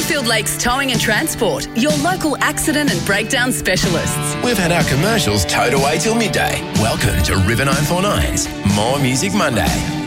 Caulfield Lakes Towing and Transport, your local accident and breakdown specialists. We've had our commercials towed away till midday. Welcome to River 949's More Music Monday.